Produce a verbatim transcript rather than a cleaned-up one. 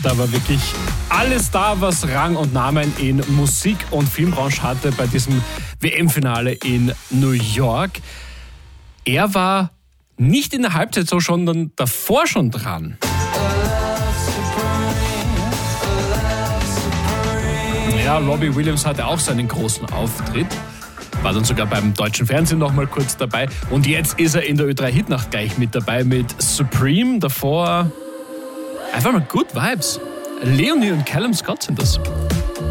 Da war wirklich alles da, was Rang und Namen in Musik- und Filmbranche hatte bei diesem W M-Finale in New York. Er war nicht in der Halbzeit so, sondern davor schon dran. Ja, Robbie Williams hatte auch seinen großen Auftritt. War dann sogar beim deutschen Fernsehen noch mal kurz dabei. Und jetzt ist er in der Ö drei Hitnacht gleich mit dabei mit Supreme. Davor einfach mal Good Vibes. Leonie und Callum Scott sind das.